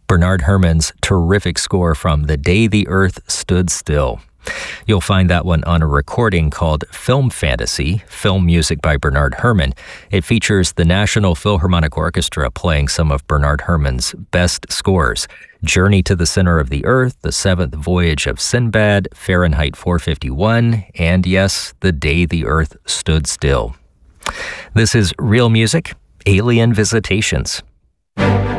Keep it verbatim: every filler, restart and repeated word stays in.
Bernard Herrmann's terrific score from The Day the Earth Stood Still. You'll find that one on a recording called Film Fantasy, film music by Bernard Herrmann. It features the National Philharmonic Orchestra playing some of Bernard Herrmann's best scores: Journey to the Center of the Earth, The Seventh Voyage of Sinbad, Fahrenheit four fifty-one, and yes, The Day the Earth Stood Still. This is Real Music, Alien Visitations.